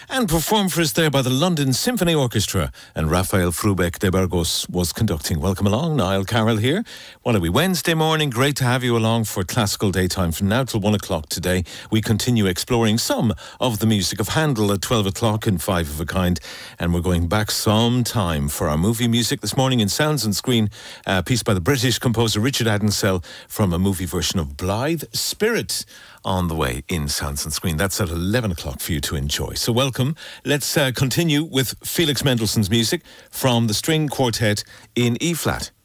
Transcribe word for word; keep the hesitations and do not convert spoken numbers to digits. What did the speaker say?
and performed for us there by the London Symphony Orchestra, and Rafael Frubeck de Burgos was conducting. Welcome along, Niall Carroll here. What are we, Wednesday morning? Great to have you along for Classical Daytime from now till one o'clock today. We continue exploring some of the music of Handel at twelve o'clock in Five of a Kind, and we're going back some time for our movie music this morning in Sounds and Screen, a piece by the British composer Richard Addinsell from a movie version of Blithe Spirit on the way in Sounds and Screen. That's at eleven o'clock for you to enjoy. So welcome. Let's uh, continue with Felix Mendelssohn's music from the String Quartet in E-flat.